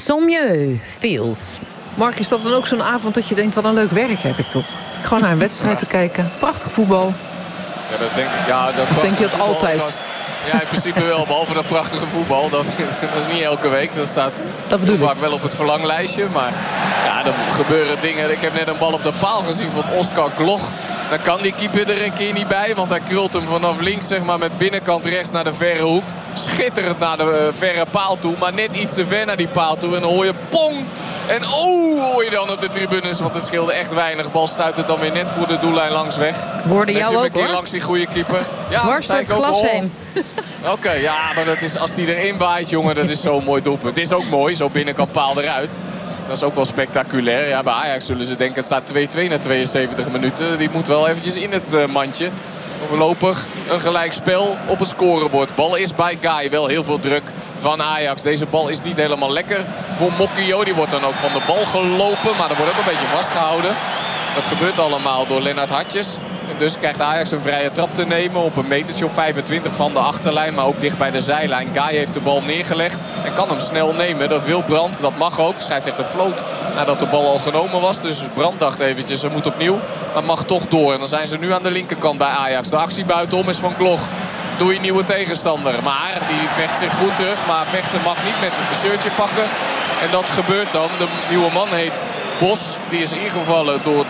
Sommieu Feels. Mark, is dat dan ook zo'n avond dat je denkt, wat een leuk werk heb ik toch? Gewoon naar een wedstrijd te kijken. Prachtig voetbal. Ja, dat denk ik. Ja, dat of denk je dat altijd? Ja, in principe wel. Behalve dat prachtige voetbal. Dat is niet elke week. Dat staat vaak wel op het verlanglijstje. Maar ja, er gebeuren dingen. Ik heb net een bal op de paal gezien van Oscar Gloch. Dan kan die keeper er een keer niet bij. Want hij krult hem vanaf links, zeg maar, met binnenkant rechts naar de verre hoek. Schitterend naar de verre paal toe. Maar net iets te ver naar die paal toe. En dan hoor je pong. En hoor je dan op de tribunes. Want het scheelde echt weinig. Bal stuit het dan weer net voor de doellijn langs weg. Hoorde jou ook, hoor. Langs die goede keeper. Ja, dwars door het glas heen. Oké, ja, maar dat is, als die erin waait, jongen, dat is zo'n mooi doelpunt. Het is ook mooi, zo binnenkant paal eruit. Dat is ook wel spectaculair. Ja, bij Ajax zullen ze denken, het staat 2-2 na 72 minuten. Die moet wel eventjes in het mandje. Voorlopig een gelijkspel op het scorebord. Bal is bij Guy. Wel heel veel druk van Ajax. Deze bal is niet helemaal lekker voor Mokio. Die wordt dan ook van de bal gelopen. Maar er wordt ook een beetje vastgehouden. Dat gebeurt allemaal door Lennart Hartjes. En dus krijgt Ajax een vrije trap te nemen op een metertje of 25 van de achterlijn. Maar ook dicht bij de zijlijn. Guy heeft de bal neergelegd en kan hem snel nemen. Dat wil Brandt. Dat mag ook. Scheidsrechter floot nadat de bal al genomen was. Dus Brandt dacht eventjes, er moet opnieuw. Maar mag toch door. En dan zijn ze nu aan de linkerkant bij Ajax. De actie buitenom is van Gloch. Doe je nieuwe tegenstander. Maar die vecht zich goed terug. Maar vechten mag niet met een shirtje pakken. En dat gebeurt dan. De nieuwe man heet Bos. Die is ingevallen door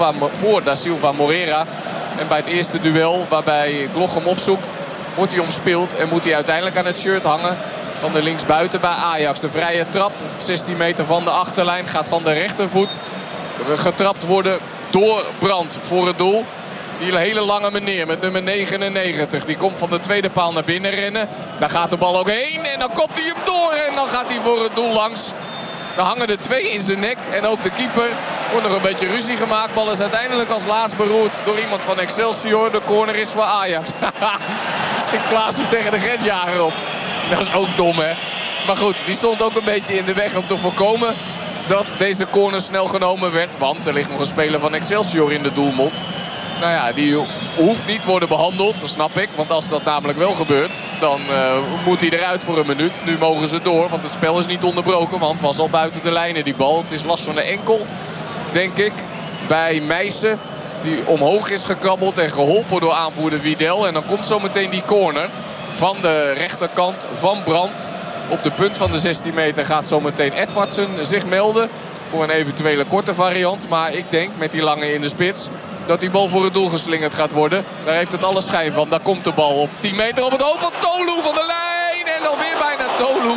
Da Silva Moreira. En bij het eerste duel waarbij Gloch hem opzoekt, wordt hij omspeeld. En moet hij uiteindelijk aan het shirt hangen van de linksbuiten bij Ajax. De vrije trap, 16 meter van de achterlijn, gaat van de rechtervoet getrapt worden door Brandt voor het doel. Die hele lange meneer met nummer 99. Die komt van de tweede paal naar binnen rennen. Daar gaat de bal ook heen en dan kopt hij hem door. En dan gaat hij voor het doel langs. Dan hangen er twee in zijn nek. En ook de keeper. Wordt nog een beetje ruzie gemaakt. Bal is uiteindelijk als laatst beroerd door iemand van Excelsior. De corner is voor Ajax. Schiet Klaassen tegen de grensjager op. Dat is ook dom, hè. Maar goed, die stond ook een beetje in de weg om te voorkomen dat deze corner snel genomen werd. Want er ligt nog een speler van Excelsior in de doelmond. Nou ja, die hoeft niet worden behandeld, dat snap ik. Want als dat namelijk wel gebeurt, dan moet hij eruit voor een minuut. Nu mogen ze door, want het spel is niet onderbroken. Want het was al buiten de lijnen, die bal. Het is last van de enkel, denk ik, bij Meijsen. Die omhoog is gekrabbeld en geholpen door aanvoerder Wiedel. En dan komt zometeen die corner van de rechterkant van Brandt. Op de punt van de 16 meter gaat zometeen Edwardsen zich melden voor een eventuele korte variant. Maar ik denk met die lange in de spits dat die bal voor het doel geslingerd gaat worden. Daar heeft het alle schijn van. Daar komt de bal op 10 meter op het hoofd van Tolu van de lijn. En dan weer bijna Tolu.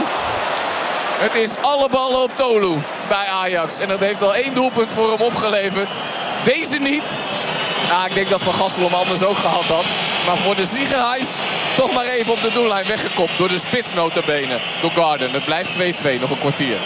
Het is alle ballen op Tolu bij Ajax. En dat heeft al 1 doelpunt voor hem opgeleverd. Deze niet. Ja, ik denk dat Van Gassel hem anders ook gehad had. Maar voor de Ziegenhuis toch maar even op de doellijn weggekopt. Door de spits nota bene. Door Garden. Het blijft 2-2. Nog een kwartier.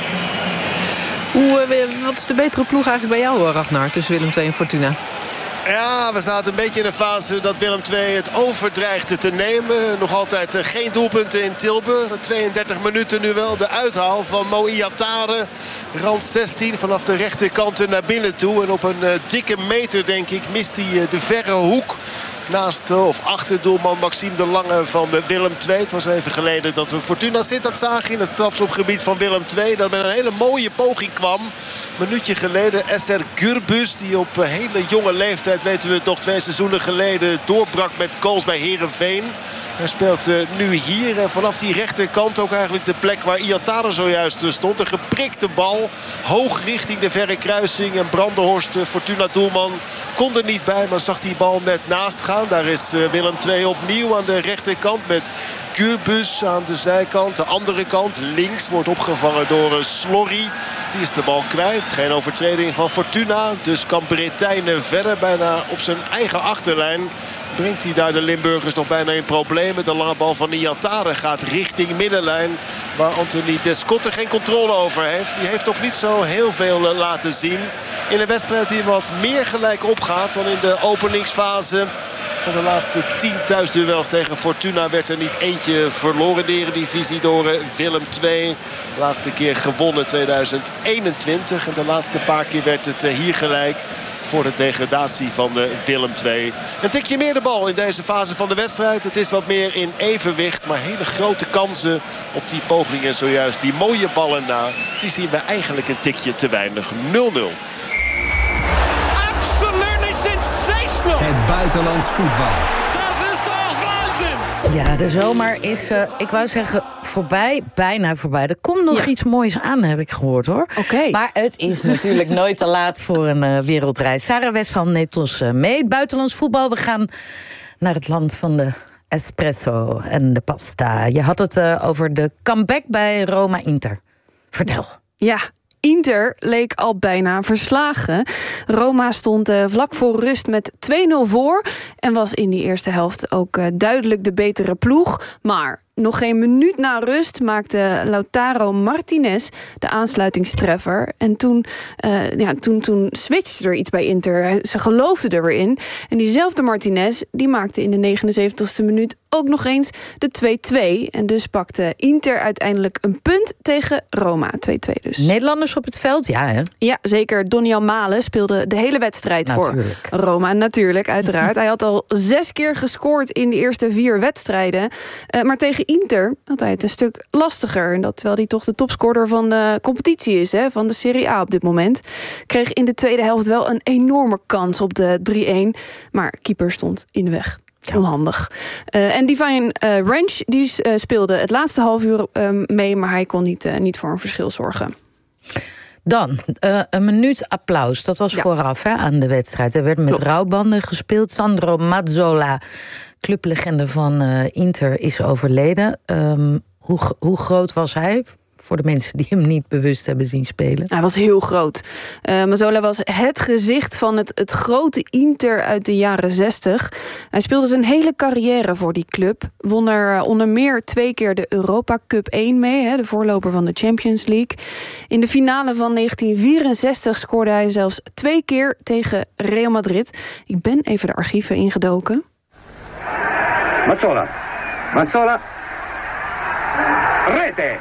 Wat is de betere ploeg eigenlijk bij jou, Ragnar, tussen Willem II en Fortuna? Ja, we zaten een beetje in een fase dat Willem II het over dreigde te nemen. Nog altijd geen doelpunten in Tilburg. 32 minuten nu wel. De uithaal van Mo Iatare. Rand 16 vanaf de rechterkant naar binnen toe. En op een dikke meter, denk ik, mist hij de verre hoek. Naast of achter doelman Maxime de Lange van Willem II. Het was even geleden dat we Fortuna Sittard zagen in het strafschopgebied van Willem II. Dat met een hele mooie poging kwam. Een minuutje geleden SR Gürbüz, die op hele jonge leeftijd, weten we het nog, 2 seizoenen geleden doorbrak met goals bij Heerenveen. Hij speelt nu hier en vanaf die rechterkant ook eigenlijk de plek waar Iatare zojuist stond. Een geprikte bal, hoog richting de verre kruising. En Brandenhorst, Fortuna doelman, kon er niet bij, maar zag die bal net naast gaan. Daar is Willem II opnieuw aan de rechterkant met Gürbüz aan de zijkant. De andere kant, links, wordt opgevangen door Slorry. Die is de bal kwijt. Geen overtreding van Fortuna. Dus kan Bretijne verder bijna op zijn eigen achterlijn. Brengt hij daar de Limburgers nog bijna in problemen. De lange bal van Iatare gaat richting middenlijn. Waar Anthony Descotte geen controle over heeft. Die heeft ook niet zo heel veel laten zien. In een wedstrijd die wat meer gelijk opgaat dan in de openingsfase Van de laatste 10 thuisduels tegen Fortuna werd er niet eentje verloren in de Eredivisie door Willem II. De laatste keer gewonnen 2021. En de laatste paar keer werd het hier gelijk voor de degradatie van Willem II. Een tikje meer de bal in deze fase van de wedstrijd. Het is wat meer in evenwicht. Maar hele grote kansen op die pogingen zojuist. Die mooie ballen na. Die zien we eigenlijk een tikje te weinig. 0-0. Absolutely sensational. Het buitenlands voetbal. Dat is toch waanzin. Ja, de zomer is, ik wou zeggen, voorbij. Bijna voorbij. Er komt nog iets moois aan, heb ik gehoord, hoor. Oké. Maar het is natuurlijk nooit te laat voor een wereldreis. Sarah Westphal neemt ons mee. Buitenlands voetbal. We gaan naar het land van de espresso en de pasta. Je had het over de comeback bij Roma-Inter. Vertel. Ja, Inter leek al bijna verslagen. Roma stond vlak voor rust met 2-0 voor en was in die eerste helft ook duidelijk de betere ploeg. Maar nog geen minuut na rust maakte Lautaro Martinez de aansluitingstreffer. En toen switchte er iets bij Inter. Ze geloofden er weer in. En diezelfde Martinez die maakte in de 79e minuut ook nog eens de 2-2. En dus pakte Inter uiteindelijk een punt tegen Roma. 2-2 dus. Nederlanders op het veld, ja hè? Ja, zeker. Doniel Malen speelde de hele wedstrijd voor Roma. Natuurlijk, uiteraard. Hij had al 6 keer gescoord in de eerste 4 wedstrijden. Maar tegen Inter had hij het een stuk lastiger. En dat terwijl hij toch de topscorer van de competitie is, hè, van de Serie A op dit moment. Kreeg in de tweede helft wel een enorme kans op de 3-1. Maar keeper stond in de weg. Onhandig. En Divine Ranch die speelde het laatste half uur mee, maar hij kon niet voor een verschil zorgen. Dan, een minuut applaus. Dat was vooraf aan de wedstrijd. Er werd met rouwbanden gespeeld. Sandro Mazzola, clublegende van Inter, is overleden. Hoe groot was hij? Voor de mensen die hem niet bewust hebben zien spelen. Hij was heel groot. Mazzola was het gezicht van het grote Inter uit de jaren 60. Hij speelde zijn hele carrière voor die club. Won er onder meer 2 keer de Europa Cup 1 mee, de voorloper van de Champions League. In de finale van 1964 scoorde hij zelfs 2 keer tegen Real Madrid. Ik ben even de archieven ingedoken. Mazzola. Rete.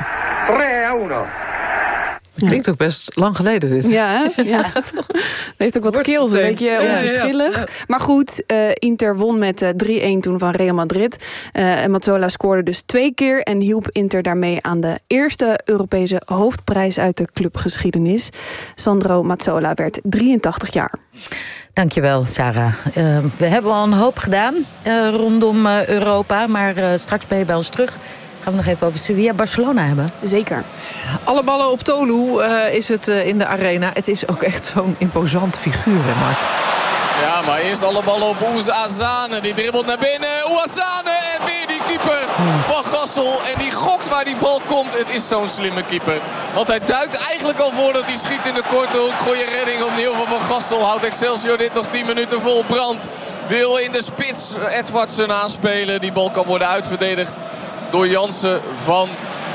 3-1. Het klinkt ook best lang geleden dit. Ja, hè? Ja. Het heeft ook wat keels, een beetje onverschillig. Ja. Maar goed, Inter won met 3-1 toen van Real Madrid. En Mazzola scoorde dus 2 keer en hielp Inter daarmee aan de eerste Europese hoofdprijs uit de clubgeschiedenis. Sandro Mazzola werd 83 jaar. Dankjewel, Sarah. We hebben al een hoop gedaan rondom Europa, maar straks ben je bij ons terug. Gaan we nog even over Sevilla-Barcelona hebben? Zeker. Alle ballen op Tolu is het in de arena. Het is ook echt zo'n imposant figuur, hè, Mark? Ja, maar eerst alle ballen op Ouazzane. Die dribbelt naar binnen. Ouazzane en weer die keeper van Gassel. En die gokt waar die bal komt. Het is zo'n slimme keeper. Want hij duikt eigenlijk al voor dat hij schiet in de korte hoek. Goeie redding opnieuw van Gassel. Houdt Excelsior dit nog 10 minuten vol brand. Wil in de spits Edwardsen aanspelen. Die bal kan worden uitverdedigd door Jansen van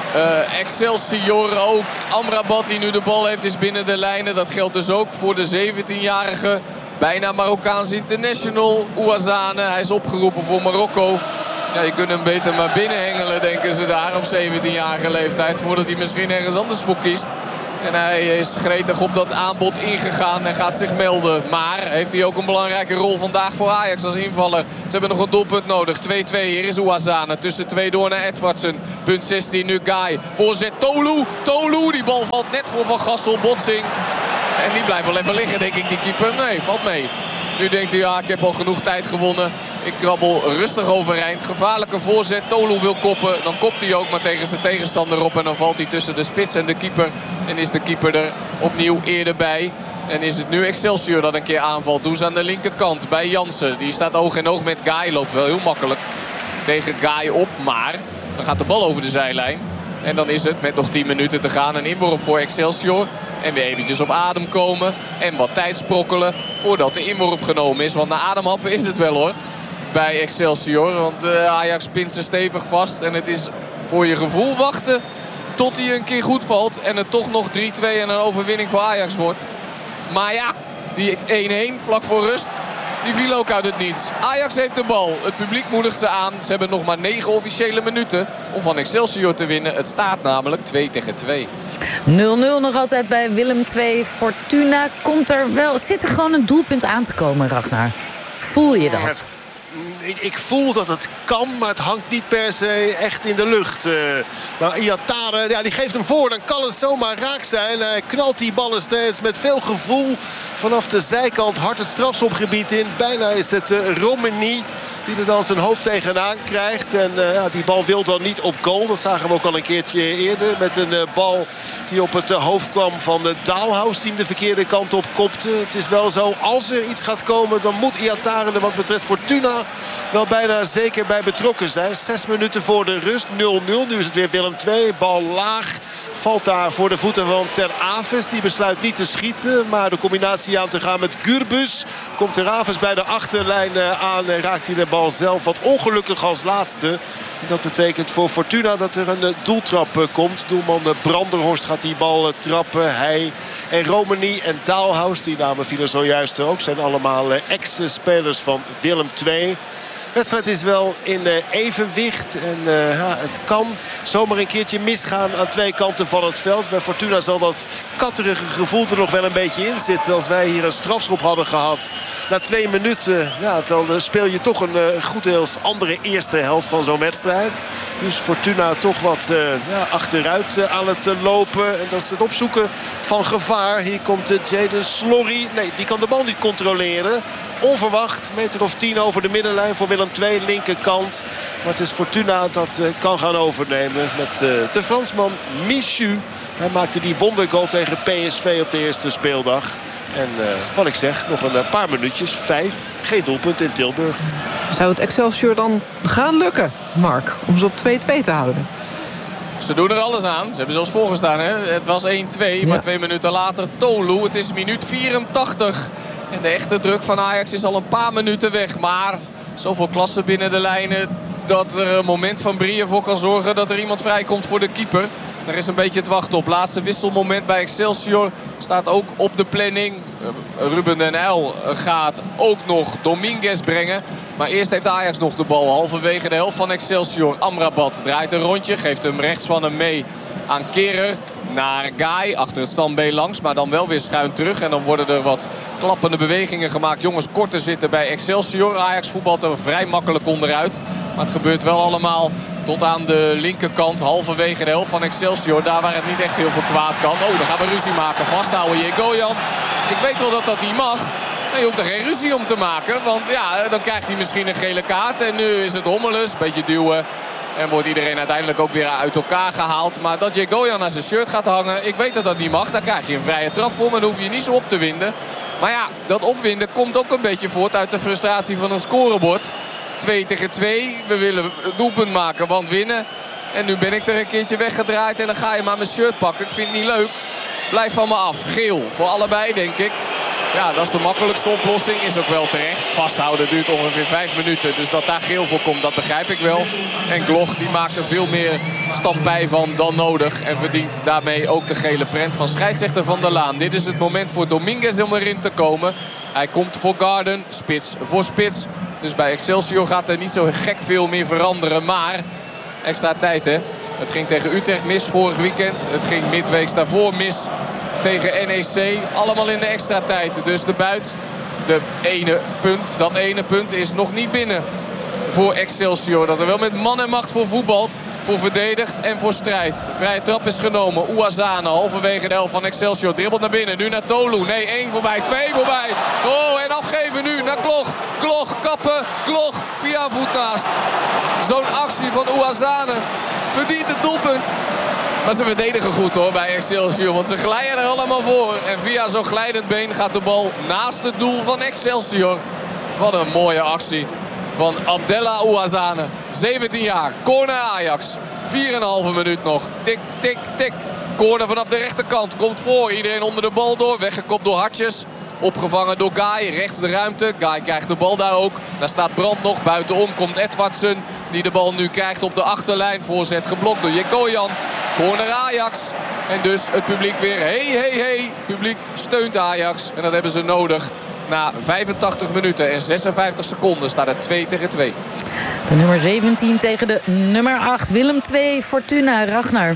Excelsior. Ook Amrabat die nu de bal heeft is binnen de lijnen. Dat geldt dus ook voor de 17-jarige bijna Marokkaans international Ouazzane. Hij is opgeroepen voor Marokko. Ja, je kunt hem beter maar binnenhengelen, denken ze daar op 17-jarige leeftijd. Voordat hij misschien ergens anders voor kiest. En hij is gretig op dat aanbod ingegaan en gaat zich melden. Maar heeft hij ook een belangrijke rol vandaag voor Ajax als invaller. Ze hebben nog een doelpunt nodig. 2-2, hier is Ouazzane. Tussen 2 door naar Edwardsen. Punt 16, nu Guy. Voorzet Tolu, die bal valt net voor Van Gassel. Botsing. En die blijft wel even liggen, denk ik, die keeper. Nee, valt mee. Nu denkt hij, ja, ik heb al genoeg tijd gewonnen. Ik krabbel rustig overeind. Gevaarlijke voorzet. Tolu wil koppen. Dan kopt hij ook maar tegen zijn tegenstander op. En dan valt hij tussen de spits en de keeper. En is de keeper er opnieuw eerder bij. En is het nu Excelsior dat een keer aanvalt. Doen ze aan de linkerkant bij Jansen. Die staat oog in oog met Guy. Loopt wel heel makkelijk tegen Guy op. Maar dan gaat de bal over de zijlijn. En dan is het met nog 10 minuten te gaan een inworp voor Excelsior. En weer eventjes op adem komen. En wat tijd sprokkelen voordat de inworp genomen is. Want na ademhappen is het wel hoor. Bij Excelsior. Want Ajax pint ze stevig vast. En het is voor je gevoel wachten tot hij een keer goed valt. En het toch nog 3-2 en een overwinning voor Ajax wordt. Maar ja, die 1-1 vlak voor rust. Die viel ook uit het niets. Ajax heeft de bal. Het publiek moedigt ze aan. Ze hebben nog maar 9 officiële minuten om van Excelsior te winnen. Het staat namelijk 2-2. 0-0 nog altijd bij Willem II. Fortuna zit er gewoon een doelpunt aan te komen, Ragnar. Voel je dat? Ik voel dat het kan, maar het hangt niet per se echt in de lucht. Maar Iatare, die geeft hem voor. Dan kan het zomaar raak zijn. Hij knalt die ballen steeds met veel gevoel vanaf de zijkant hard het strafschopgebied in. Bijna is het Romani die er dan zijn hoofd tegenaan krijgt. En die bal wil dan niet op goal. Dat zagen we ook al een keertje eerder. Met een bal die op het hoofd kwam van de Dalhaus, die hem de verkeerde kant op kopte. Het is wel zo, als er iets gaat komen, dan moet Iatare er wat betreft Fortuna wel bijna zeker bij betrokken zijn. 6 minuten voor de rust, 0-0. Nu is het weer Willem II. Bal laag. Valt daar voor de voeten van Ter Aves. Die besluit niet te schieten, maar de combinatie aan te gaan met Gurbus. Komt Ter Aves bij de achterlijn aan en raakt hij de bal zelf wat ongelukkig als laatste. Dat betekent voor Fortuna dat er een doeltrap komt. Doelman Branderhorst gaat die bal trappen. Hij en Romani en Dalhaus, die namen vielen zojuist ook, zijn allemaal ex-spelers van Willem II. De wedstrijd is wel in evenwicht. En het kan zomaar een keertje misgaan aan twee kanten van het veld. Bij Fortuna zal dat katterige gevoel er nog wel een beetje in zitten. Als wij hier een strafschop hadden gehad na 2 minuten, dan speel je toch een goed deels andere eerste helft van zo'n wedstrijd. Dus Fortuna toch wat achteruit aan het lopen. En dat is het opzoeken van gevaar. Hier komt Jadon Slorry. Nee, die kan de bal niet controleren. Onverwacht, meter of 10 over de middenlijn voor Willem II, linkerkant. Maar het is Fortuna dat kan gaan overnemen met de Fransman Michu. Hij maakte die wondergoal tegen PSV op de eerste speeldag. En wat ik zeg, nog een paar minuutjes, 5, geen doelpunt in Tilburg. Zou het Excelsior dan gaan lukken, Mark, om ze op 2-2 te houden? Ze doen er alles aan. Ze hebben zelfs voorgestaan. Hè? Het was 1-2, maar 2 minuten later Tolu. Het is minuut 84. En de echte druk van Ajax is al een paar minuten weg. Maar zoveel klasse binnen de lijnen dat er een moment van Brieën voor kan zorgen dat er iemand vrijkomt voor de keeper. Daar is een beetje het wachten op. Laatste wisselmoment bij Excelsior staat ook op de planning. Ruben den Uyl gaat ook nog Dominguez brengen. Maar eerst heeft Ajax nog de bal. Halverwege de helft van Excelsior. Amrabat draait een rondje. Geeft hem rechts van hem mee aan Kehrer. Naar Guy, achter het standbeen langs, maar dan wel weer schuin terug. En dan worden er wat klappende bewegingen gemaakt. Jongens korter zitten bij Excelsior. Ajax voetbalt er vrij makkelijk onderuit. Maar het gebeurt wel allemaal tot aan de linkerkant. Halverwege de helft van Excelsior. Daar waar het niet echt heel veel kwaad kan. Oh, dan gaan we ruzie maken. Vasthouden Jegoyan. Ik weet wel dat dat niet mag. Maar je hoeft er geen ruzie om te maken. Want ja, dan krijgt hij misschien een gele kaart. En nu is het hommeles. Beetje duwen. En wordt iedereen uiteindelijk ook weer uit elkaar gehaald. Maar dat Jegoyan naar zijn shirt gaat hangen, ik weet dat dat niet mag. Daar krijg je een vrije trap voor, maar dan hoef je niet zo op te winden. Maar ja, dat opwinden komt ook een beetje voort uit de frustratie van een scorebord. 2-2. We willen een doelpunt maken, want winnen. En nu ben ik er een keertje weggedraaid en dan ga je maar mijn shirt pakken. Ik vind het niet leuk. Blijf van me af. Geel voor allebei, denk ik. Ja, dat is de makkelijkste oplossing. Is ook wel terecht. Vasthouden duurt ongeveer 5 minuten. Dus dat daar geel voor komt, dat begrijp ik wel. En Gloch die maakt er veel meer stampij van dan nodig. En verdient daarmee ook de gele prent van scheidsrechter Van der Laan. Dit is het moment voor Dominguez om erin te komen. Hij komt voor Garden. Spits voor spits. Dus bij Excelsior gaat er niet zo gek veel meer veranderen. Maar extra tijd, hè. Het ging tegen Utrecht mis vorig weekend. Het ging midweeks daarvoor mis tegen NEC. Allemaal in de extra tijd. Dus de buit, dat ene punt is nog niet binnen voor Excelsior. Dat er wel met man en macht voor voetbalt. Voor verdedigt en voor strijd. Vrije trap is genomen. Ouazzane halverwege de helft van Excelsior. Dribbelt naar binnen. Nu naar Tolu. Nee, 1 voorbij. 2 voorbij. Oh, en afgeven nu naar Gloch. Gloch kappen. Gloch via voet naast. Zo'n actie van Ouazzane verdient het doelpunt. Maar ze verdedigen goed hoor bij Excelsior. Want ze glijden er allemaal voor. En via zo'n glijdend been gaat de bal naast het doel van Excelsior. Wat een mooie actie van Abdella Ouazzane. 17 jaar. Corner Ajax. 4,5 minuut nog. Tik, tik, tik. Corner vanaf de rechterkant. Komt voor. Iedereen onder de bal door. Weggekopt door Hartjes. Opgevangen door Guy. Rechts de ruimte. Guy krijgt de bal daar ook. Daar staat Brandt nog. Buitenom komt Edwardsen. Die de bal nu krijgt op de achterlijn. Voorzet geblokt door Jegoyan. Corner Ajax. En dus het publiek weer. Hey, hey, hey. Het publiek steunt Ajax. En dat hebben ze nodig. Na 85 minuten en 56 seconden staat het 2-2. De nummer 17 tegen de nummer 8. Willem 2, Fortuna, Ragnar.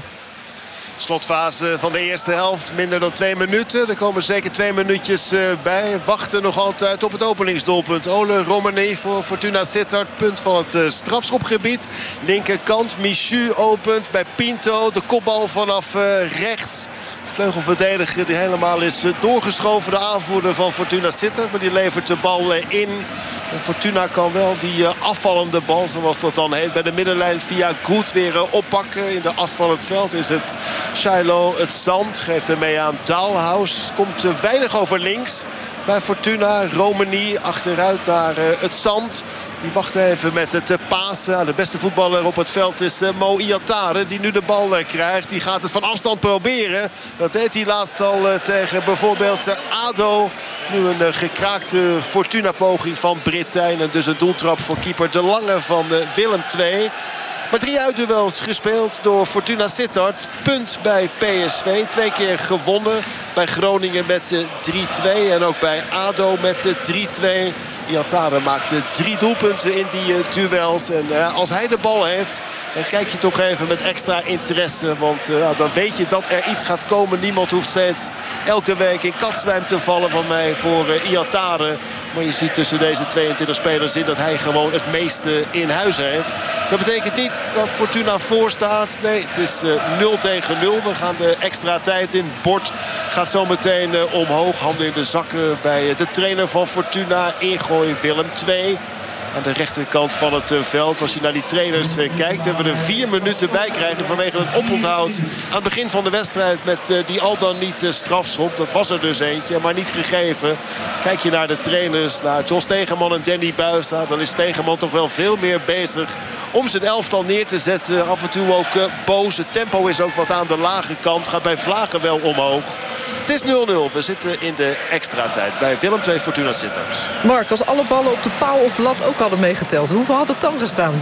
Slotfase van de eerste helft, minder dan 2 minuten. Er komen zeker 2 minuutjes bij. Wachten nog altijd op het openingsdoelpunt. Ole Romani voor Fortuna Sittard. Punt van het strafschopgebied. Linkerkant, Michu opent bij Pinto. De kopbal vanaf rechts. Vleugelverdediger die helemaal is doorgeschoven. De aanvoerder van Fortuna Sittard. Maar die levert de bal in. En Fortuna kan wel die afvallende bal, zoals dat dan heet, bij de middenlijn via Goed weer oppakken. In de as van het veld is het Shiloh het zand. Geeft hem mee aan Dalhaus. Komt weinig over links bij Fortuna. Romani achteruit naar het zand. Die wacht even met het pasen. De beste voetballer op het veld is Mo Iatare. Die nu de bal krijgt. Die gaat het van afstand proberen. Dat deed hij laatst al tegen bijvoorbeeld ADO. Nu een gekraakte Fortuna-poging van Brittijn. En dus een doeltrap voor keeper De Lange van Willem II. Maar 3 uitduels gespeeld door Fortuna Sittard. Punt bij PSV. 2 keer gewonnen. Bij Groningen met 3-2. En ook bij ADO met 3-2. Iatare maakte 3 doelpunten in die duels. En als hij de bal heeft, dan kijk je toch even met extra interesse. Want dan weet je dat er iets gaat komen. Niemand hoeft steeds elke week in katzwijm te vallen van mij voor Iatare. Maar je ziet tussen deze 22 spelers in dat hij gewoon het meeste in huis heeft. Dat betekent niet dat Fortuna voorstaat. Nee, het is 0-0. We gaan de extra tijd in. Bord gaat zo meteen omhoog. Handen in de zakken bij de trainer van Fortuna. Ingooi Willem II. Aan de rechterkant van het veld. Als je naar die trainers kijkt, hebben we er 4 minuten bij krijgen vanwege het oponthoud aan het begin van de wedstrijd met die al dan niet strafschop. Dat was er dus eentje, maar niet gegeven. Kijk je naar de trainers, naar John Stegeman en Danny Buijstra, dan is Stegeman toch wel veel meer bezig om zijn elftal neer te zetten. Af en toe ook boos. Het tempo is ook wat aan de lage kant. Gaat bij Vlagen wel omhoog. Het is 0-0. We zitten in de extra tijd bij Willem II Fortuna Sittard. Mark, als alle ballen op de paal of lat ook hadden meegeteld, hoeveel had het dan gestaan?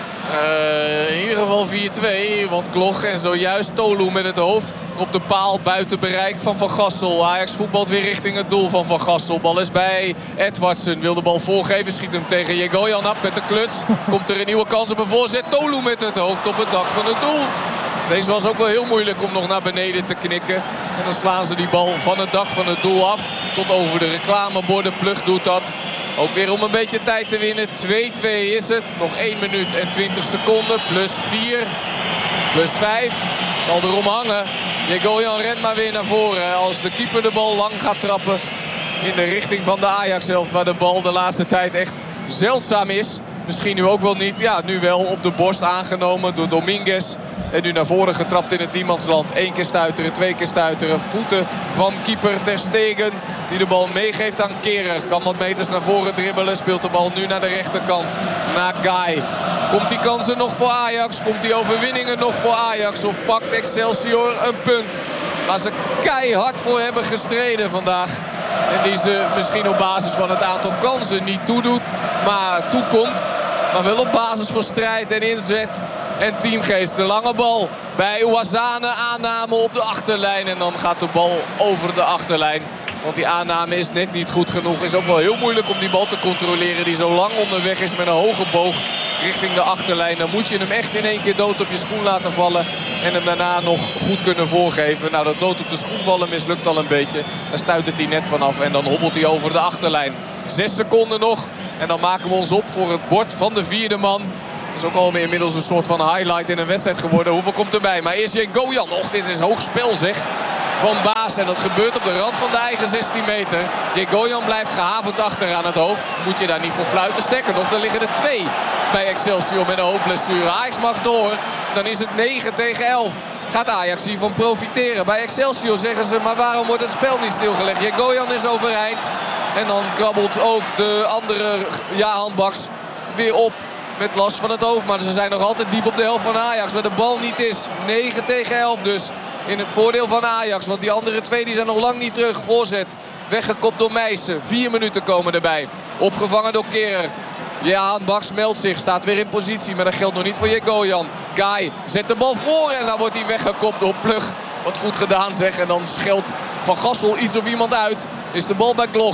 In ieder geval 4-2. Want Gloch en zojuist Tolu met het hoofd op de paal buiten bereik van Van Gassel. Ajax voetbalt weer richting het doel van Van Gassel. Bal is bij Edwardsen. Wil de bal voorgeven. Schiet hem tegen Jegoyan af met de kluts. Komt er een nieuwe kans op een voorzet. Tolu met het hoofd op het dak van het doel. Deze was ook wel heel moeilijk om nog naar beneden te knikken. En dan slaan ze die bal van het dak van het doel af. Tot over de reclameborden. Plug doet dat. Ook weer om een beetje tijd te winnen. 2-2 is het. Nog 1 minuut en 20 seconden. Plus 4. Plus 5. Zal erom hangen. Jegoyan rent maar weer naar voren. Als de keeper de bal lang gaat trappen. In de richting van de Ajax-helft. Waar de bal de laatste tijd echt zeldzaam is. Misschien nu ook wel niet. Ja, nu wel op de borst aangenomen door Dominguez. En nu naar voren getrapt in het niemandsland. 1 keer stuiteren, 2 keer stuiteren. Voeten van keeper Ter Stegen. Die de bal meegeeft aan Kehrer. Kan wat meters naar voren dribbelen. Speelt de bal nu naar de rechterkant. Naar Guy. Komt die kansen nog voor Ajax? Komt die overwinningen nog voor Ajax? Of pakt Excelsior een punt? Waar ze keihard voor hebben gestreden vandaag. En die ze misschien op basis van het aantal kansen niet toedoet. Maar toekomt. Maar wel op basis van strijd en inzet. En teamgeest. De lange bal bij Ouazzane. Aanname op de achterlijn. En dan gaat de bal over de achterlijn. Want die aanname is net niet goed genoeg. Is ook wel heel moeilijk om die bal te controleren. Die zo lang onderweg is met een hoge boog richting de achterlijn. Dan moet je hem echt in 1 keer dood op je schoen laten vallen. En hem daarna nog goed kunnen voorgeven. Nou, dat dood op de schoen vallen mislukt al een beetje. Daar stuit het hij net vanaf. En dan hobbelt hij over de achterlijn. 6 seconden nog. En dan maken we ons op voor het bord van de 4e man. Dat is ook al inmiddels een soort van highlight in een wedstrijd geworden. Hoeveel komt erbij? Maar eerst Jegoyan. Och, dit is hoog spel zeg. Van Baas. En dat gebeurt op de rand van de eigen 16 meter. Jegoyan blijft gehavend achter aan het hoofd. Moet je daar niet voor fluiten. Sterker nog, dan liggen er 2 bij Excelsior met een hoofdblessure. Ajax mag door. Dan is het 9-11. Gaat Ajax hiervan profiteren? Bij Excelsior zeggen ze, maar waarom wordt het spel niet stilgelegd? Jegoyan is overeind. En dan krabbelt ook de andere handbaks weer op. Met last van het hoofd. Maar ze zijn nog altijd diep op de helft van Ajax. Waar de bal niet is. 9-11 dus. In het voordeel van Ajax. Want die andere 2 die zijn nog lang niet terug. Voorzet. Weggekopt door Meijsen. 4 minuten komen erbij. Opgevangen door Kehrer. Ja, Baks meldt zich. Staat weer in positie. Maar dat geldt nog niet voor Jegoyan. Guy zet de bal voor. En dan wordt hij weggekopt door Plug. Wat goed gedaan zeg. En dan scheldt Van Gassel iets of iemand uit. Is de bal bij Gloch.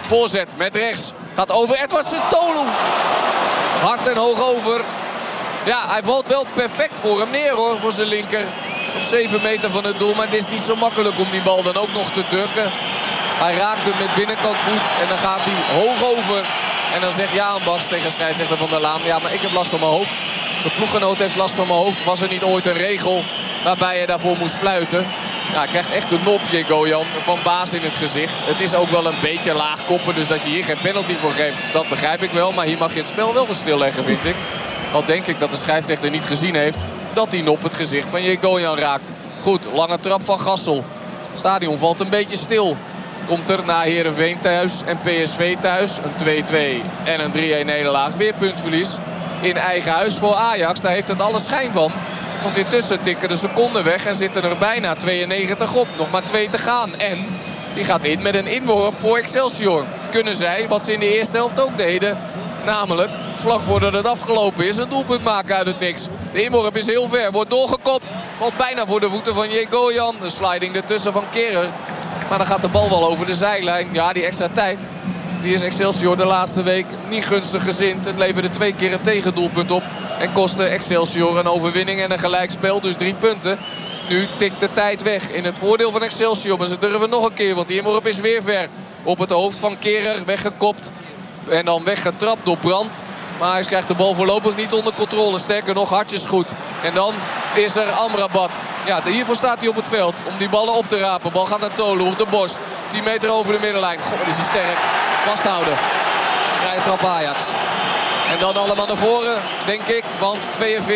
Voorzet met rechts. Gaat over Edwardsen. Tolu. Hard en hoog over. Ja, hij valt wel perfect voor hem neer hoor. Voor zijn linker. Op 7 meter van het doel. Maar het is niet zo makkelijk om die bal dan ook nog te drukken. Hij raakt hem met binnenkant voet. En dan gaat hij hoog over. En dan zegt Jaan Baks tegen scheidsrechter Van der Laan. Ja, maar ik heb last van mijn hoofd. De ploeggenoot heeft last van mijn hoofd. Was er niet ooit een regel waarbij je daarvoor moest fluiten? Ja, hij krijgt echt de nop, Gojan, van Baas in het gezicht. Het is ook wel een beetje laag koppen. Dus dat je hier geen penalty voor geeft, dat begrijp ik wel. Maar hier mag je het spel wel stilleggen, vind ik. Al denk ik dat de scheidsrechter niet gezien heeft dat die nop het gezicht van Gojan raakt. Goed, lange trap van Gassel. Het stadion valt een beetje stil. Komt er na Heerenveen thuis en PSV thuis. Een 2-2 en een 3-1 nederlaag. Weer puntverlies in eigen huis voor Ajax. Daar heeft het alle schijn van. Want intussen tikken de seconden weg en zitten er bijna 92 op. Nog maar 2 te gaan. En die gaat in met een inworp voor Excelsior. Kunnen zij, wat ze in de eerste helft ook deden... namelijk, vlak voordat het afgelopen is, een doelpunt maken uit het niks. De inworp is heel ver, wordt doorgekopt. Valt bijna voor de voeten van Gojan. De sliding ertussen van Kehrer. Maar dan gaat de bal wel over de zijlijn. Ja, die extra tijd. Die is Excelsior de laatste week niet gunstig gezind. Het leverde 2 keer een tegendoelpunt op. En kostte Excelsior een overwinning en een gelijkspel. Dus 3 punten. Nu tikt de tijd weg in het voordeel van Excelsior. Maar ze durven nog een keer, want die inworp is weer ver. Op het hoofd van Kehrer, weggekopt. En dan weggetrapt door Brandt. Maar hij krijgt de bal voorlopig niet onder controle. Sterker nog, hartjes goed. En dan is er Amrabat. Ja, hiervoor staat hij op het veld. Om die ballen op te rapen. Bal gaat naar Tolu op de borst. 10 meter over de middenlijn. Goh, is hij sterk. Vasthouden. Vrije trap Ajax. En dan allemaal naar voren, denk ik. Want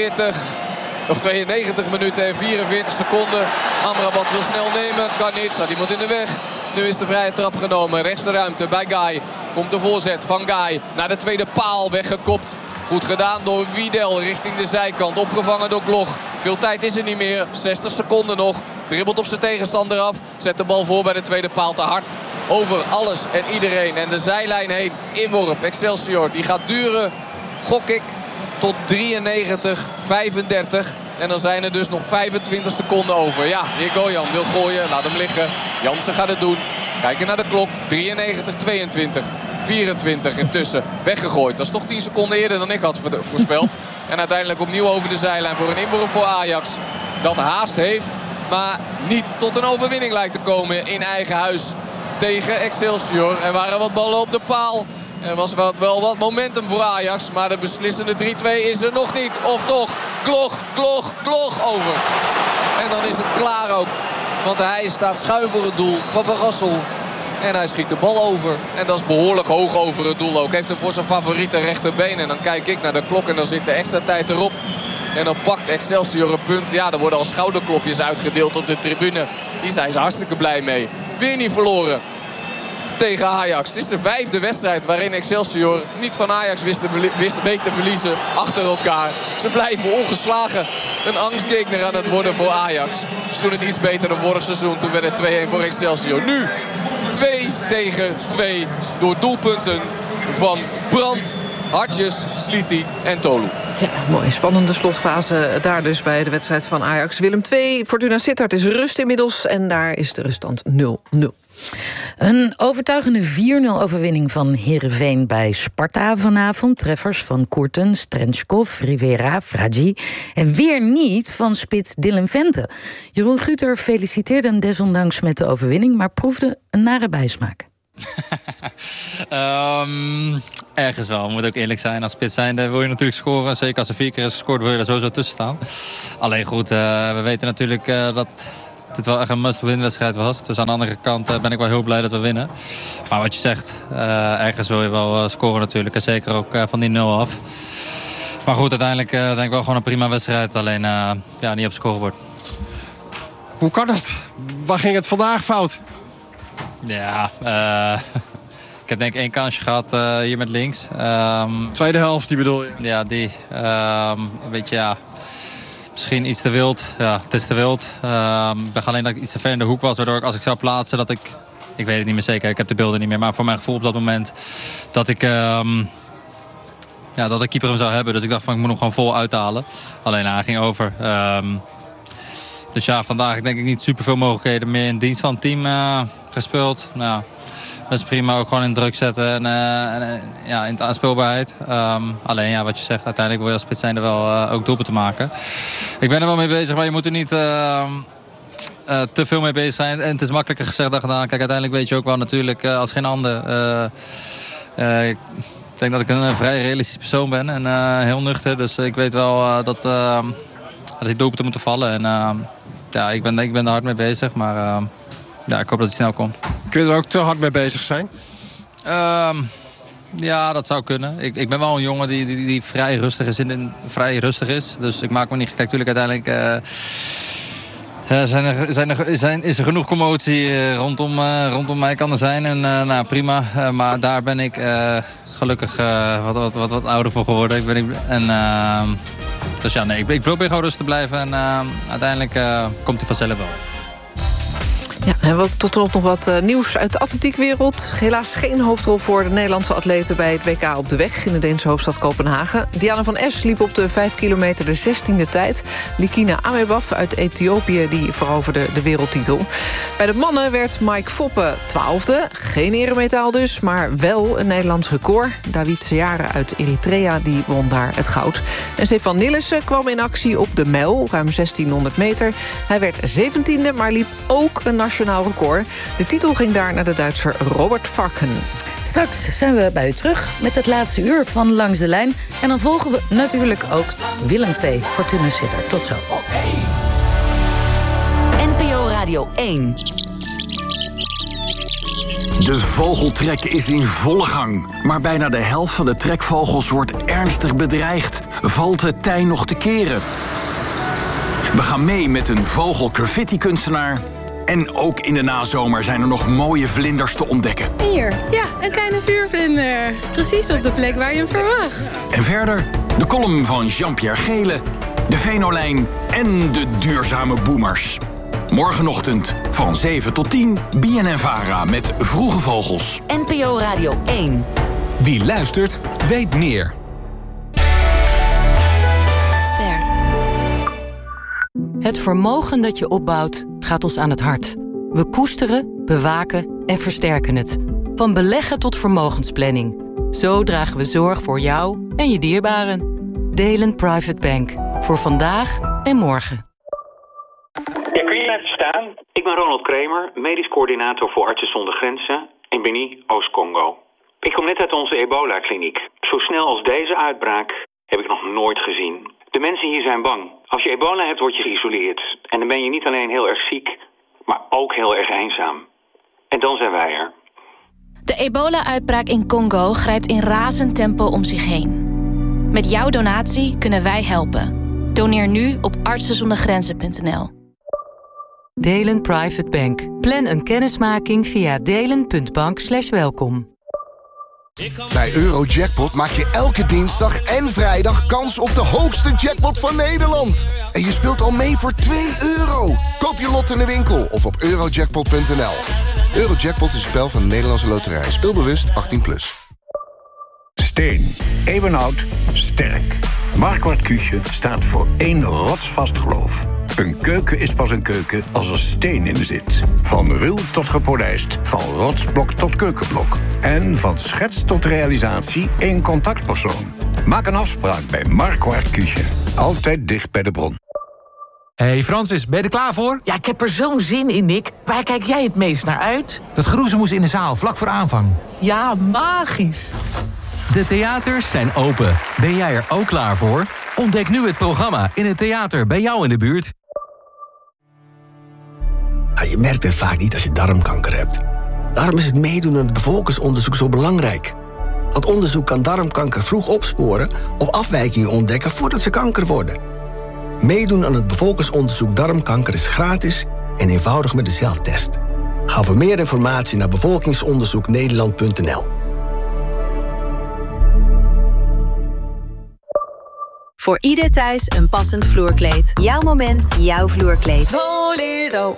92 minuten en 44 seconden. Amrabat wil snel nemen. Kan niet. Staat iemand in de weg. Nu is de vrije trap genomen. Rechts de ruimte bij Guy. Komt de voorzet van Guy. Naar de tweede paal weggekopt. Goed gedaan door Wiedel richting de zijkant. Opgevangen door Gloch. Veel tijd is er niet meer. 60 seconden nog. Dribbelt op zijn tegenstander af. Zet de bal voor bij de tweede paal te hard. Over alles en iedereen. En de zijlijn heen. Inworp. Excelsior. Die gaat duren, gok ik, tot 93-35. En dan zijn er dus nog 25 seconden over. Ja, hier Gojan wil gooien. Laat hem liggen. Jansen gaat het doen. Kijken naar de klok. 93-22. 24 intussen weggegooid. Dat is toch 10 seconden eerder dan ik had voorspeld. En uiteindelijk opnieuw over de zijlijn voor een inworp voor Ajax. Dat haast heeft, maar niet tot een overwinning lijkt te komen in eigen huis tegen Excelsior. Er waren wat ballen op de paal. Er was wel wat momentum voor Ajax. Maar de beslissende 3-2 is er nog niet. Of toch? Gloch over. En dan is het klaar ook. Want hij staat schuin voor het doel van Van Gassel. En hij schiet de bal over. En dat is behoorlijk hoog over het doel ook. Heeft hem voor zijn favoriete rechterbeen. En dan kijk ik naar de klok en dan zit de extra tijd erop. En dan pakt Excelsior een punt. Ja, er worden al schouderklopjes uitgedeeld op de tribune. Die zijn ze hartstikke blij mee. Weer niet verloren tegen Ajax. Het is de 5e wedstrijd waarin Excelsior niet van Ajax weet te verliezen achter elkaar. Ze blijven ongeslagen. Een angstgegner aan het worden voor Ajax. Ze doen het iets beter dan vorig seizoen. Toen werd het 2-1 voor Excelsior. Nu 2-2 door doelpunten van Brandt, Hartjes, Sliti en Tolu. Ja, mooi. Spannende slotfase daar dus bij de wedstrijd van Ajax. Willem II, Fortuna Sittard is rust inmiddels. En daar is de ruststand 0-0. Een overtuigende 4-0 overwinning van Heerenveen bij Sparta vanavond. Treffers van Koertens, Trenchkov, Rivera, Fragi. En weer niet van spits Dylan Vente. Jeroen Guter feliciteerde hem desondanks met de overwinning, maar proefde een nare bijsmaak. Ergens wel, moet ook eerlijk zijn. Als spits zijnde wil je natuurlijk scoren. Zeker als er 4 keer is gescoord wil je er sowieso tussen staan. Alleen goed, we weten natuurlijk dat dit wel echt een must-win wedstrijd was. Dus aan de andere kant ben ik wel heel blij dat we winnen. Maar wat je zegt, ergens wil je wel scoren natuurlijk. En zeker ook van die 0 af. Maar goed, uiteindelijk denk ik wel gewoon een prima wedstrijd. Alleen niet op scorebord. Hoe kan dat? Waar ging het vandaag fout? Ja, ik heb denk ik 1 kansje gehad hier met links. Tweede helft, die bedoel je? Ja, die. Een beetje, misschien iets te wild. Ja, het is te wild. Ik dacht alleen dat ik iets te ver in de hoek was. Waardoor ik, als ik zou plaatsen, dat ik weet het niet meer zeker. Ik heb de beelden niet meer. Maar voor mijn gevoel op dat moment dat ik dat de keeper hem zou hebben. Dus ik dacht van ik moet hem gewoon vol uithalen. Alleen hij ging over. Dus ja, vandaag denk ik niet super veel mogelijkheden meer in dienst van het team gespeeld. Nou, best prima. Ook gewoon in druk zetten en in de aanspeelbaarheid. Alleen, wat je zegt, uiteindelijk wil je als spits zijnde wel ook doelpunten te maken. Ik ben er wel mee bezig, maar je moet er niet te veel mee bezig zijn. En het is makkelijker gezegd dan gedaan. Kijk, uiteindelijk weet je ook wel natuurlijk als geen ander. Ik denk dat ik een vrij realistisch persoon ben en heel nuchter. Dus ik weet wel dat die doelpunten moeten vallen. En ik ben er hard mee bezig, maar ik hoop dat het snel komt. Kun je er ook te hard mee bezig zijn? Ja, dat zou kunnen. Ik ben wel een jongen die vrij rustig is. Dus ik maak me niet gek. Natuurlijk uiteindelijk is er genoeg commotie rondom mij kan er zijn. En prima. Maar daar ben ik gelukkig wat ouder voor geworden. Dus ik probeer gewoon rustig te blijven. En uiteindelijk komt hij vanzelf wel. Ja, hebben we tot slot nog wat nieuws uit de atletiekwereld. Helaas geen hoofdrol voor de Nederlandse atleten bij het WK op de weg in de Deense hoofdstad Kopenhagen. Diana van Es liep op de 5 kilometer de 16e tijd. Likina Amebaf uit Ethiopië die veroverde de wereldtitel. Bij de mannen werd Mike Foppe 12e. Geen eremetaal dus, maar wel een Nederlands record. David Seare uit Eritrea die won daar het goud. En Stefan Nillissen kwam in actie op de mijl, ruim 1600 meter. Hij werd 17e, maar liep ook een nationaal record. De titel ging daar naar de Duitser Robert Varken. Straks zijn we bij u terug met het laatste uur van Langs de Lijn. En dan volgen we natuurlijk ook Willem II, Fortuna Sittard. Tot zo. NPO Radio 1. De vogeltrek is in volle gang. Maar bijna de helft van de trekvogels wordt ernstig bedreigd. Valt het tij nog te keren? We gaan mee met een vogelgraffiti-kunstenaar. En ook in de nazomer zijn er nog mooie vlinders te ontdekken. Hier, ja, een kleine vuurvlinder. Precies op de plek waar je hem verwacht. En verder de column van Jean-Pierre Gele, de Venolijn en de duurzame boomers. Morgenochtend van 7 tot 10, BNN-VARA met Vroege Vogels. NPO Radio 1. Wie luistert, weet meer. Ster. Het vermogen dat je opbouwt gaat ons aan het hart. We koesteren, bewaken en versterken het. Van beleggen tot vermogensplanning. Zo dragen we zorg voor jou en je dierbaren. Delen Private Bank. Voor vandaag en morgen. Ja, kun je even staan? Ik ben Ronald Kramer, medisch coördinator voor Artsen zonder Grenzen in Beni, Oost-Congo. Ik kom net uit onze ebola-kliniek. Zo snel als deze uitbraak heb ik nog nooit gezien. De mensen hier zijn bang. Als je ebola hebt, word je geïsoleerd. En dan ben je niet alleen heel erg ziek, maar ook heel erg eenzaam. En dan zijn wij er. De ebola-uitbraak in Congo grijpt in razend tempo om zich heen. Met jouw donatie kunnen wij helpen. Doneer nu op artsenzondergrenzen.nl. Delen Private Bank. Plan een kennismaking via delen.bank/welkom. Bij Eurojackpot maak je elke dinsdag en vrijdag kans op de hoogste jackpot van Nederland. En je speelt al mee voor €2. Koop je lot in de winkel of op eurojackpot.nl. Eurojackpot is een spel van de Nederlandse Loterij. Speelbewust 18+. Steen. Eeuwenoud. Sterk. Marquardt Küche staat voor één rotsvast geloof. Een keuken is pas een keuken als er steen in zit. Van ruw tot gepolijst. Van rotsblok tot keukenblok. En van schets tot realisatie één contactpersoon. Maak een afspraak bij Marquardt Küche. Altijd dicht bij de bron. Hey Francis, ben je er klaar voor? Ja, ik heb er zo'n zin in, Nick. Waar kijk jij het meest naar uit? Dat geroezemoes in de zaal, vlak voor aanvang. Ja, magisch. De theaters zijn open. Ben jij er ook klaar voor? Ontdek nu het programma in het theater bij jou in de buurt. Je merkt het vaak niet als je darmkanker hebt. Daarom is het meedoen aan het bevolkingsonderzoek zo belangrijk. Dat onderzoek kan darmkanker vroeg opsporen of afwijkingen ontdekken voordat ze kanker worden. Meedoen aan het bevolkingsonderzoek darmkanker is gratis en eenvoudig met de zelftest. Ga voor meer informatie naar bevolkingsonderzoeknederland.nl. Voor ieder thuis een passend vloerkleed. Jouw moment, jouw vloerkleed. Voledo.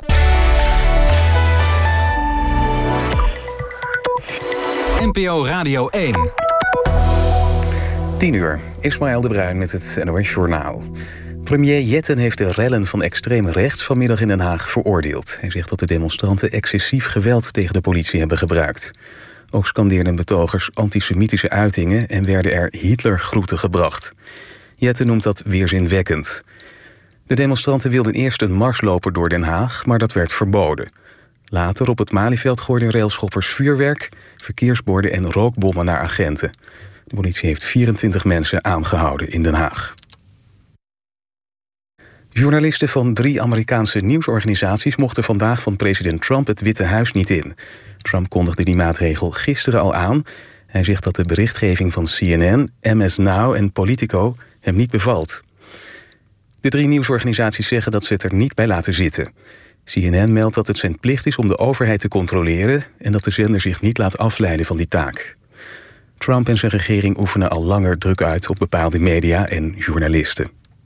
NPO Radio 1. 10 uur. Ismaël de Bruin met het NOS Journaal. Premier Jetten heeft de rellen van extreem rechts vanmiddag in Den Haag veroordeeld. Hij zegt dat de demonstranten excessief geweld tegen de politie hebben gebruikt. Ook scandeerden betogers antisemitische uitingen en werden er Hitlergroeten gebracht. Jetten noemt dat weerzinwekkend. De demonstranten wilden eerst een mars lopen door Den Haag, maar dat werd verboden. Later op het Malieveld gooiden railschoppers vuurwerk, verkeersborden en rookbommen naar agenten. De politie heeft 24 mensen aangehouden in Den Haag. Journalisten van 3 Amerikaanse nieuwsorganisaties mochten vandaag van president Trump het Witte Huis niet in. Trump kondigde die maatregel gisteren al aan. Hij zegt dat de berichtgeving van CNN, MS Now en Politico hem niet bevalt. De 3 nieuwsorganisaties zeggen dat ze het er niet bij laten zitten. CNN meldt dat het zijn plicht is om de overheid te controleren en dat de zender zich niet laat afleiden van die taak. Trump en zijn regering oefenen al langer druk uit op bepaalde media en journalisten.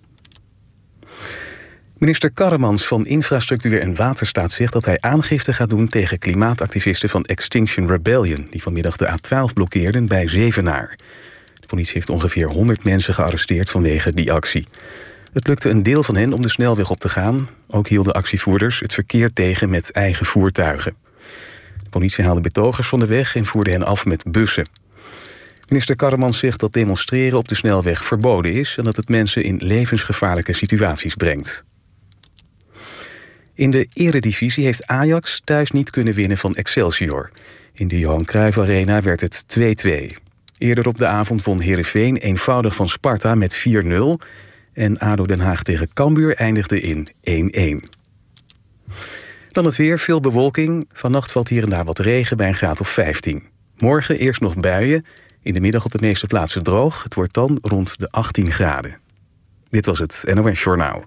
Minister Karremans van Infrastructuur en Waterstaat zegt dat hij aangifte gaat doen tegen klimaatactivisten van Extinction Rebellion, die vanmiddag de A12 blokkeerden bij Zevenaar. De politie heeft ongeveer 100 mensen gearresteerd vanwege die actie. Het lukte een deel van hen om de snelweg op te gaan. Ook hielden actievoerders het verkeer tegen met eigen voertuigen. De politie haalde betogers van de weg en voerde hen af met bussen. Minister Karremans zegt dat demonstreren op de snelweg verboden is en dat het mensen in levensgevaarlijke situaties brengt. In de eredivisie heeft Ajax thuis niet kunnen winnen van Excelsior. In de Johan Cruijff Arena werd het 2-2. Eerder op de avond won Heerenveen eenvoudig van Sparta met 4-0... en ADO Den Haag tegen Cambuur eindigde in 1-1. Dan het weer, veel bewolking. Vannacht valt hier en daar wat regen bij een graad of 15. Morgen eerst nog buien. In de middag op de meeste plaatsen droog. Het wordt dan rond de 18 graden. Dit was het NOS Journaal.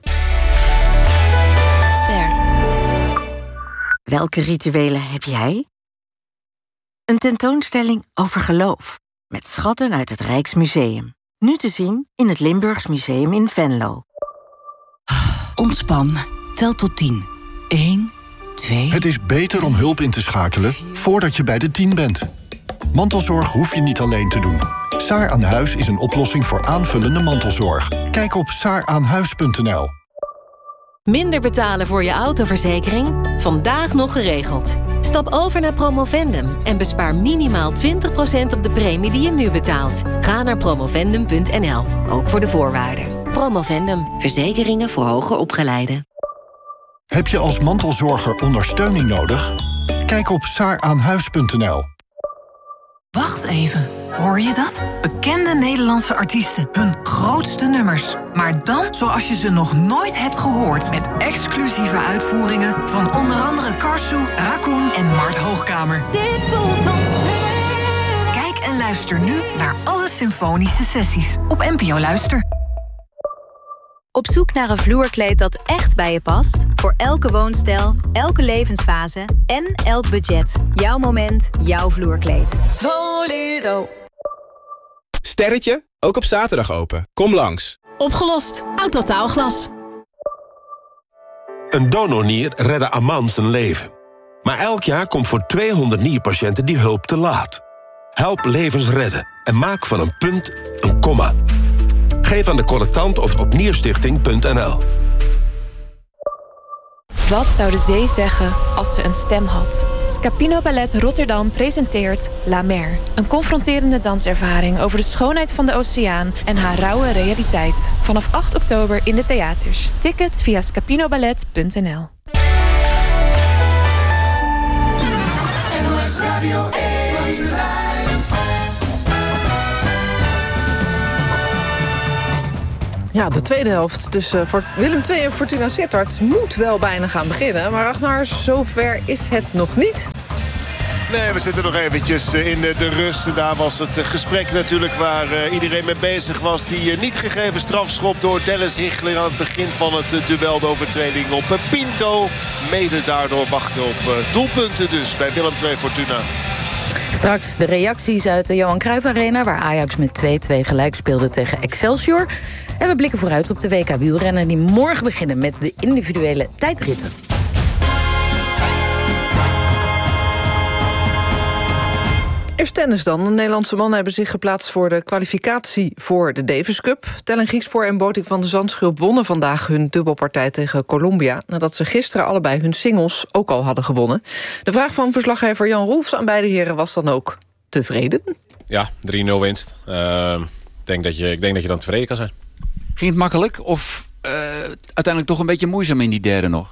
Ster. Welke rituelen heb jij? Een tentoonstelling over geloof. Met schatten uit het Rijksmuseum. Nu te zien in het Limburgs Museum in Venlo. Ontspan. Tel tot 10. 1, 2... Het is beter om hulp in te schakelen voordat je bij de 10 bent. Mantelzorg hoef je niet alleen te doen. Saar aan Huis is een oplossing voor aanvullende mantelzorg. Kijk op saaraanhuis.nl. Minder betalen voor je autoverzekering? Vandaag nog geregeld. Stap over naar Promovendum en bespaar minimaal 20% op de premie die je nu betaalt. Ga naar promovendum.nl, ook voor de voorwaarden. Promovendum, verzekeringen voor hoger opgeleiden. Heb je als mantelzorger ondersteuning nodig? Kijk op saaraanhuis.nl. Wacht even, hoor je dat? Bekende Nederlandse artiesten, hun grootste nummers. Maar dan zoals je ze nog nooit hebt gehoord. Met exclusieve uitvoeringen van onder andere Karsu, Raccoon en Mart Hoogkamer. Dit voelt als Kijk en luister nu naar alle symfonische sessies op NPO Luister. Op zoek naar een vloerkleed dat echt bij je past? Voor elke woonstijl, elke levensfase en elk budget. Jouw moment, jouw vloerkleed. Voledo. Sterretje, ook op zaterdag open. Kom langs. Opgelost. Autotaalglas. Een donornier redde Aman zijn leven. Maar elk jaar komt voor 200 nierpatiënten die hulp te laat. Help levens redden en maak van een punt een komma. Geef aan de collectant of op nierstichting.nl. Wat zou de zee zeggen als ze een stem had? Scapino Ballet Rotterdam presenteert La Mer. Een confronterende danservaring over de schoonheid van de oceaan en haar rauwe realiteit. Vanaf 8 oktober in de theaters. Tickets via scapinoballet.nl. Ja, de tweede helft tussen Willem II en Fortuna Sittard moet wel bijna gaan beginnen. Maar Ragnar, zover is het nog niet. Nee, we zitten nog eventjes in de rust. Daar was het gesprek natuurlijk waar iedereen mee bezig was. Die niet gegeven strafschop door Dennis Hichler aan het begin van het duel. De overtreding op Pinto. Mede daardoor wachten op doelpunten dus bij Willem II Fortuna. Straks de reacties uit de Johan Cruijff Arena, waar Ajax met 2-2 gelijk speelde tegen Excelsior. En we blikken vooruit op de WK wielrennen die morgen beginnen met de individuele tijdritten. Eerst tennis dan. De Nederlandse mannen hebben zich geplaatst voor de kwalificatie voor de Davis Cup. Tellen Griekspoor en Botik van de Zandschulp wonnen vandaag hun dubbelpartij tegen Colombia, nadat ze gisteren allebei hun singles ook al hadden gewonnen. De vraag van verslaggever Jan Roelfs aan beide heren was dan ook: tevreden? Ja, 3-0 winst. Ik denk dat je dan tevreden kan zijn. Ging het makkelijk of uiteindelijk toch een beetje moeizaam in die derde nog?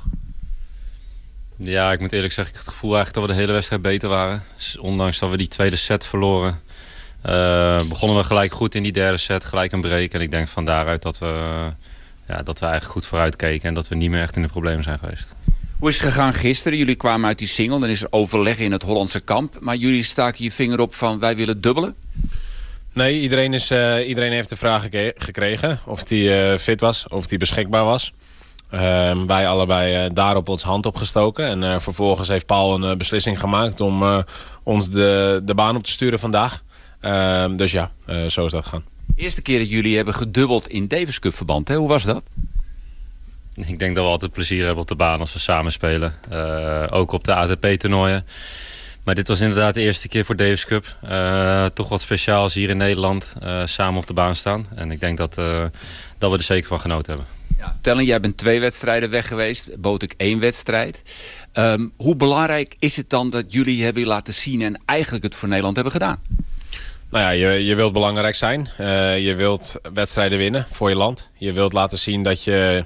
Ja, ik moet eerlijk zeggen, ik heb het gevoel eigenlijk dat we de hele wedstrijd beter waren. Dus ondanks dat we die tweede set verloren, begonnen we gelijk goed in die derde set, gelijk een break. En ik denk van daaruit dat we eigenlijk goed vooruit keken en dat we niet meer echt in de problemen zijn geweest. Hoe is het gegaan gisteren? Jullie kwamen uit die single, dan is er overleg in het Hollandse kamp. Maar jullie staken je vinger op van wij willen dubbelen? Nee, iedereen heeft de vraag gekregen of hij fit was, of hij beschikbaar was. Wij allebei daarop ons hand opgestoken. En vervolgens heeft Paul een beslissing gemaakt om ons de baan op te sturen vandaag. Dus ja, zo is dat gegaan. De eerste keer dat jullie hebben gedubbeld in Davis Cup verband, hè? Hoe was dat? Ik denk dat we altijd plezier hebben op de baan als we samen spelen. Ook op de ATP-toernooien. Maar dit was inderdaad de eerste keer voor Davis Cup. Toch wat speciaals hier in Nederland. Samen op de baan staan. En ik denk dat we er zeker van genoten hebben. Ja, Tellen, jij bent 2 wedstrijden weg geweest. Botik 1 wedstrijd. Hoe belangrijk is het dan dat jullie hebben laten zien en eigenlijk het voor Nederland hebben gedaan? Nou ja, je wilt belangrijk zijn. Je wilt wedstrijden winnen voor je land. Je wilt laten zien dat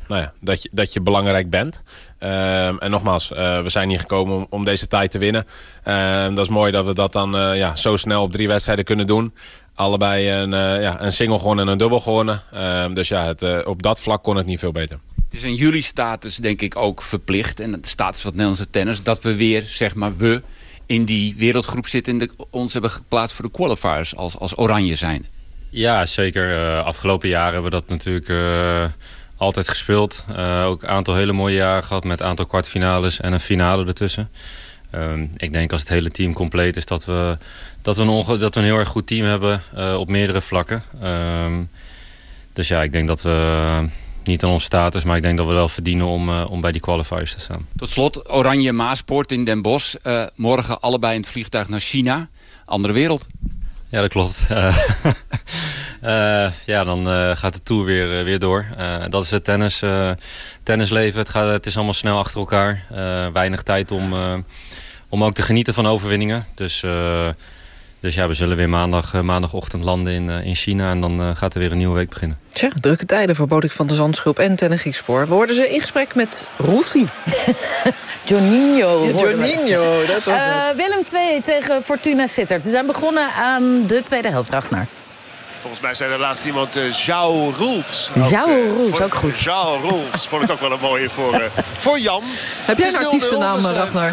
je belangrijk bent. En nogmaals, we zijn hier gekomen om deze tijd te winnen. Dat is mooi dat we dat dan zo snel op 3 wedstrijden kunnen doen. Allebei een single gewonnen en een dubbel gewonnen. Dus ja, op dat vlak kon het niet veel beter. Het is in jullie status denk ik ook verplicht. En de status van het Nederlandse tennis. Dat we weer, zeg maar in die wereldgroep zitten. Ons hebben geplaatst voor de qualifiers als oranje zijn. Ja, zeker. Afgelopen jaren hebben we dat natuurlijk altijd gespeeld. Ook een aantal hele mooie jaren gehad met een aantal kwartfinales en een finale ertussen. Ik denk als het hele team compleet is dat we een heel erg goed team hebben op meerdere vlakken. Dus ja, ik denk dat we niet aan onze status, maar ik denk dat we wel verdienen om bij die qualifiers te staan. Tot slot, Oranje Maasport in Den Bosch. Morgen allebei in het vliegtuig naar China. Andere wereld. Ja, dat klopt. Dan gaat de tour weer door. Dat is het tennisleven. Het is allemaal snel achter elkaar. Weinig tijd om ook te genieten van overwinningen. Dus ja, we zullen weer maandagochtend landen in China. En dan gaat er weer een nieuwe week beginnen. Tja, drukke tijden voor Botik van de Zandschulp en Tellen Griekspoor. We hoorden ze in gesprek met Roelfie. Juninho. Ja, Juninho, dat was het. Willem II tegen Fortuna Sittard. Ze zijn begonnen aan de tweede helft, Ragnar. Volgens mij zei er laatst iemand João Roelfs. João Roelfs, ook goed. João Roelfs vond ik ook wel een mooie voor Jan. Heb jij een artiestennaam, Ragnar?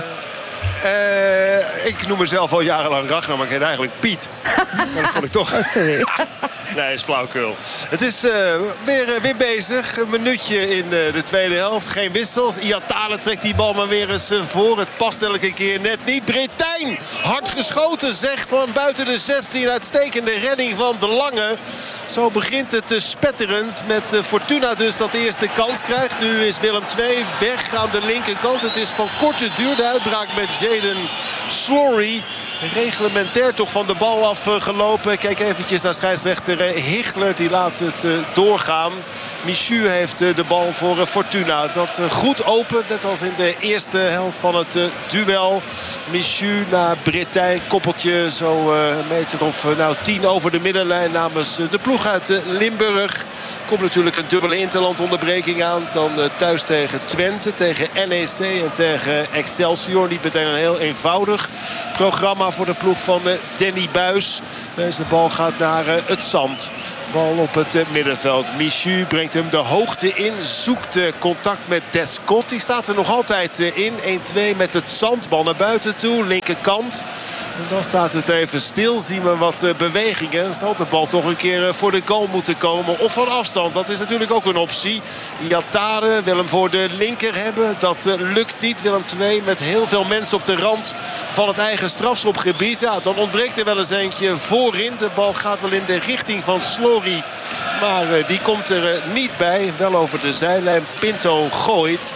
Ik noem mezelf al jarenlang Ragnar, maar ik heet eigenlijk Piet. Maar dat vond ik toch... Nee, is flauwkul. Het is weer bezig. Een minuutje in de tweede helft. Geen wissels. Iatale trekt die bal maar weer eens voor. Het past elke keer net niet. Bretijn, hard geschoten zeg, van buiten de 16. Uitstekende redding van De Lange. Zo begint het spetterend met Fortuna dus dat de eerste kans krijgt. Nu is Willem II weg aan de linkerkant. Het is van korte duur de uitbraak met Jaden Slory. Reglementair toch van de bal afgelopen. Kijk eventjes naar scheidsrechter Hichler. Die laat het doorgaan. Michu heeft de bal voor Fortuna. Dat goed open. Net als in de eerste helft van het duel. Michu naar Bretijn. Koppeltje zo een meter of 10 over de middenlijn namens de ploeg uit Limburg. Komt natuurlijk een dubbele interlandonderbreking aan. Dan thuis tegen Twente, tegen NEC en tegen Excelsior. Niet meteen een heel eenvoudig programma voor de ploeg van Danny Buis. Deze bal gaat naar het zand. Bal op het middenveld. Michu brengt hem de hoogte in. Zoekt contact met Descott. Die staat er nog altijd in. 1-2 met het zand. Bal naar buiten toe. Linkerkant. En dan staat het even stil. Zien we wat bewegingen. Zal de bal toch een keer voor de goal moeten komen. Of van afstand. Dat is natuurlijk ook een optie. Iatare wil hem voor de linker hebben. Dat lukt niet. Willem II met heel veel mensen op de rand van het eigen strafschopgebied. Ja, dan ontbreekt er wel eens eentje voorin. De bal gaat wel in de richting van Slory. Maar die komt er niet bij. Wel over de zijlijn. Pinto gooit.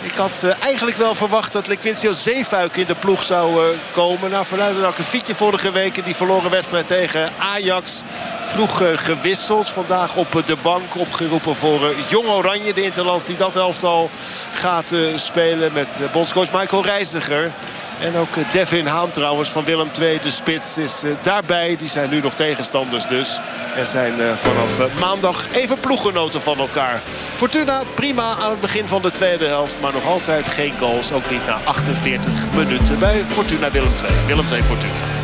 Ik had eigenlijk wel verwacht dat Lequincio Zeefuik in de ploeg zou komen. Nou, vanuit een akkefietje vorige week in die verloren wedstrijd tegen Ajax. Vroeg gewisseld. Vandaag op de bank opgeroepen voor Jong Oranje. De interlands die dat elftal gaat spelen met bondscoach Michael Reiziger. En ook Devin Haan trouwens van Willem II, de spits, is daarbij. Die zijn nu nog tegenstanders dus. En zijn vanaf maandag even ploeggenoten van elkaar. Fortuna prima aan het begin van de tweede helft. Maar nog altijd geen goals. Ook niet na 48 minuten bij Fortuna Willem II. Willem II Fortuna.